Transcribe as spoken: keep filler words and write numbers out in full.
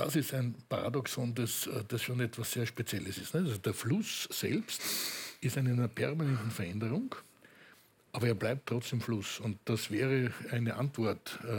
das ist ein Paradoxon, das, das schon etwas sehr Spezielles ist. Also der Fluss selbst ist in einer permanenten Veränderung, aber er bleibt trotzdem Fluss. Und das wäre eine Antwort